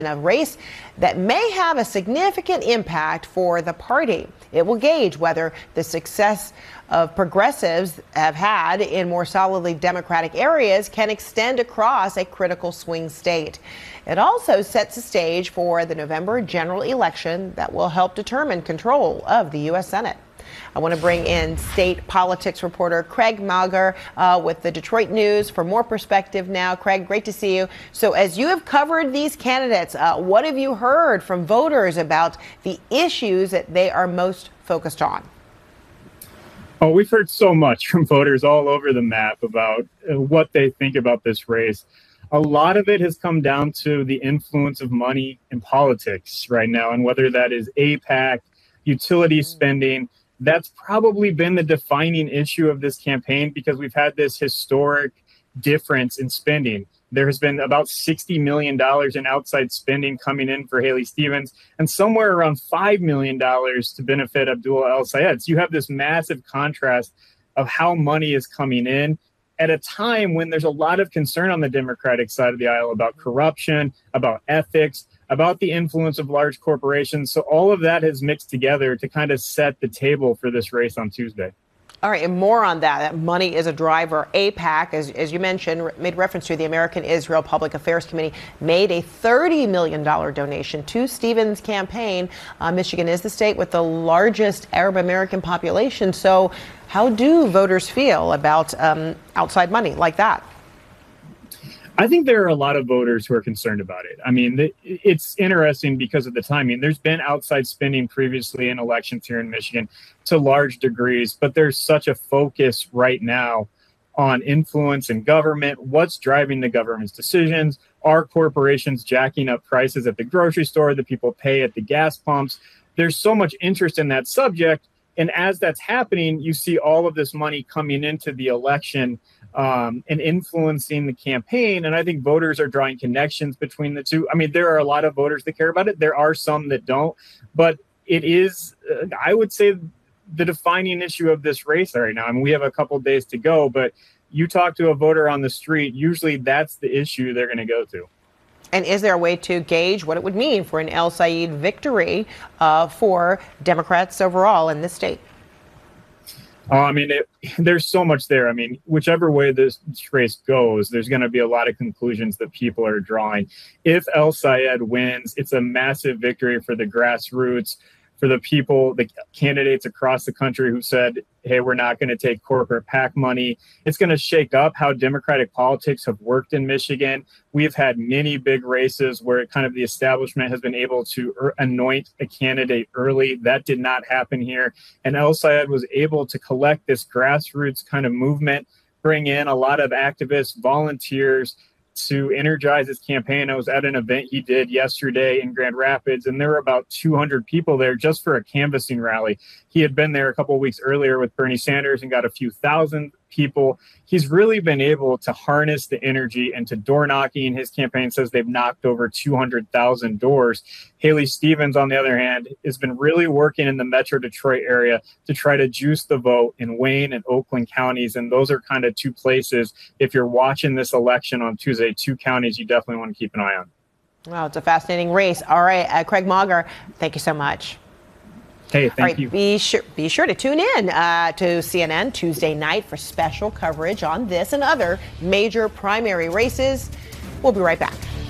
A race that may have a significant impact for the party. It will gauge whether the success of progressives have had in more solidly Democratic areas can extend across a critical swing state. It also sets the stage for the November general election that will help determine control of the U.S. Senate. I want to bring in state politics reporter Craig Mauger with the Detroit News for more perspective now. Craig, great to see you. So as you have covered these candidates, what have you heard from voters about the issues that they are most focused on? Oh, we've heard so much from voters all over the map about what they think about this race. A lot of it has come down to the influence of money in politics right now, and whether that is AIPAC, utility spending. That's probably been the defining issue of this campaign, because we've had this historic difference in spending. There has been about $60 million in outside spending coming in for Haley Stevens, and somewhere around $5 million to benefit Abdullah El-Sayed. So you have this massive contrast of how money is coming in at a time when there's a lot of concern on the Democratic side of the aisle about corruption, about ethics, about the influence of large corporations. So all of that has mixed together to kind of set the table for this race on Tuesday. All right, and more on that money is a driver. AIPAC, as you mentioned, made reference to the American Israel Public Affairs Committee, made a $30 million donation to Stevens' campaign. Michigan is the state with the largest Arab American population. So how do voters feel about outside money like that? I think there are a lot of voters who are concerned about it. I mean, it's interesting because of the timing. There's been outside spending previously in elections here in Michigan to large degrees, but there's such a focus right now on influence in government. What's driving the government's decisions? Are corporations jacking up prices at the grocery store that people pay at the gas pumps? There's so much interest in that subject. And as that's happening, you see all of this money coming into the election and influencing the campaign. And I think voters are drawing connections between the two. I mean, there are a lot of voters that care about it. There are some that don't. But it is, I would say, the defining issue of this race right now. I mean, we have a couple of days to go, but you talk to a voter on the street, usually that's the issue they're going to go to. And is there a way to gauge what it would mean for an El-Sayed victory for Democrats overall in this state? I mean, there's so much there. I mean, whichever way this race goes, there's going to be a lot of conclusions that people are drawing. If El-Sayed wins, it's a massive victory for the grassroots, for the people, the candidates across the country who said, hey, we're not going to take corporate PAC money. It's going to shake up how Democratic politics have worked in Michigan. We've had many big races where kind of the establishment has been able to anoint a candidate early. That did not happen here. And El-Sayed was able to collect this grassroots kind of movement, bring in a lot of activists, volunteers, to energize his campaign. I was at an event he did yesterday in Grand Rapids, and there were about 200 people there just for a canvassing rally. He had been there a couple of weeks earlier with Bernie Sanders and got a few thousand people. He's really been able to harness the energy into door knocking. His campaign says they've knocked over 200,000 doors. Haley Stevens, on the other hand, has been really working in the Metro Detroit area to try to juice the vote in Wayne and Oakland counties. And those are kind of two places, if you're watching this election on Tuesday, two counties you definitely want to keep an eye on. Wow, it's a fascinating race. All right, Craig Mauger, thank you so much. Hey, thank you. Be sure to tune in to CNN Tuesday night for special coverage on this and other major primary races. We'll be right back.